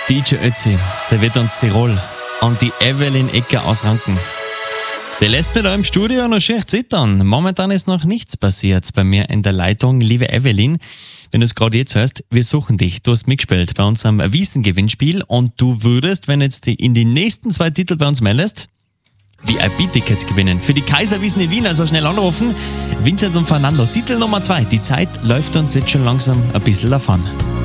DJ Ötzi serviert uns Tirol und die Evelyn Ecker aus Ranken. Die lässt mir da im Studio noch schier zittern. Momentan ist noch nichts passiert bei mir in der Leitung. Liebe Evelyn, wenn du es gerade jetzt hörst, wir suchen dich. Du hast mitgespielt bei unserem Wiesn-Gewinnspiel und du würdest, wenn jetzt in die nächsten 2 Titel bei uns meldest, VIP-Tickets gewinnen. Für die Kaiserwiesn in Wien, also schnell anrufen. Vincent und Fernando, Titel Nummer 2. Die Zeit läuft uns jetzt schon langsam ein bisschen davon.